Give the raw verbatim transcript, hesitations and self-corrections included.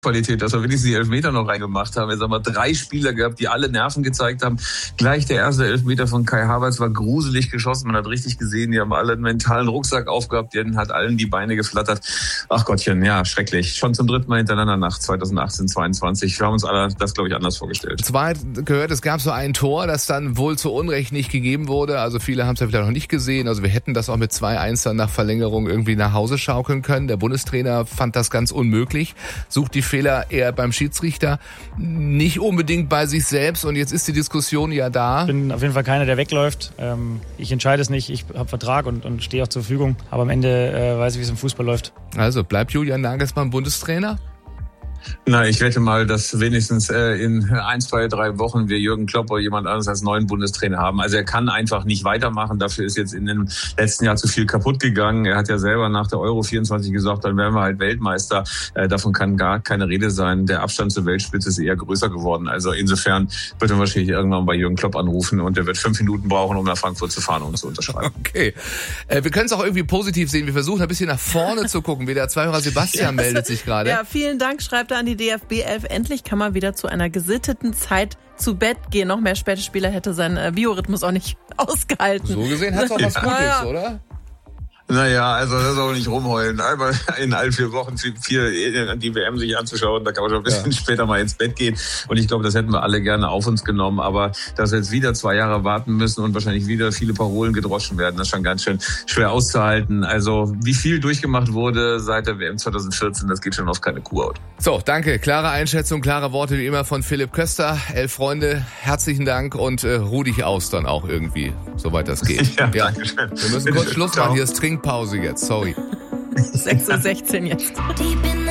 Qualität, dass wir wenigstens die Elfmeter noch reingemacht haben. Jetzt haben wir drei Spieler gehabt, die alle Nerven gezeigt haben. Gleich der erste Elfmeter von Kai Havertz war gruselig geschossen. Man hat richtig gesehen, die haben alle einen mentalen Rucksack aufgehabt. Denen hat allen die Beine geflattert. Ach Gottchen, ja, schrecklich. Schon zum dritten Mal hintereinander nach zweitausendachtzehn zweiundzwanzig. Wir haben uns alle das, glaube ich, anders vorgestellt. Zwar gehört, es gab so ein Tor, das dann wohl zu Unrecht nicht gegeben wurde. Also viele haben es ja vielleicht noch nicht gesehen. Also wir hätten das auch mit zwei eins dann nach Verlängerung irgendwie nach Hause schaukeln können. Der Bundestrainer fand das ganz unmöglich. Sucht die Fehler eher beim Schiedsrichter, nicht unbedingt bei sich selbst. Und jetzt ist die Diskussion ja da. Ich bin auf jeden Fall keiner, der wegläuft. Ich entscheide es nicht. Ich habe Vertrag und, und stehe auch zur Verfügung. Aber am Ende äh, weiß ich, wie es im Fußball läuft. Also bleibt Julian Nagelsmann Bundestrainer? Na, ich wette mal, dass wenigstens äh, in ein, zwei, drei Wochen wir Jürgen Klopp oder jemand anderes als neuen Bundestrainer haben. Also er kann einfach nicht weitermachen. Dafür ist jetzt in dem letzten Jahr zu viel kaputt gegangen. Er hat ja selber nach der Euro vierundzwanzig gesagt, dann wären wir halt Weltmeister. Äh, davon kann gar keine Rede sein. Der Abstand zur Weltspitze ist eher größer geworden. Also insofern wird er wahrscheinlich irgendwann bei Jürgen Klopp anrufen und er wird fünf Minuten brauchen, um nach Frankfurt zu fahren und zu unterschreiben. Okay. Äh, wir können es auch irgendwie positiv sehen. Wir versuchen ein bisschen nach vorne zu gucken. Wie der Zweihörer Sebastian ja, meldet sich gerade. Ja, vielen Dank, schreibt an die D F B elf. Endlich kann man wieder zu einer gesitteten Zeit zu Bett gehen. Noch mehr späte Spieler hätte sein äh, Biorhythmus auch nicht ausgehalten. So gesehen hat es auch was Gutes, ja. oder? Naja, also das auch nicht rumheulen. Einmal in allen vier Wochen vier die W M sich anzuschauen, da kann man schon ein bisschen ja. später mal ins Bett gehen. Und ich glaube, das hätten wir alle gerne auf uns genommen. Aber dass wir jetzt wieder zwei Jahre warten müssen und wahrscheinlich wieder viele Parolen gedroschen werden, das ist schon ganz schön schwer auszuhalten. Also wie viel durchgemacht wurde seit der W M zwanzig vierzehn, das geht schon auf keine Kuhhaut. So, danke. Klare Einschätzung, klare Worte wie immer von Philipp Köster. Elf Freunde, herzlichen Dank und äh, ruh dich aus dann auch irgendwie, soweit das geht. Ja, ja. Danke schön. Wir müssen kurz Schluss machen. Hier ist Trinkpause jetzt, sorry. sechs Uhr sechzehn jetzt.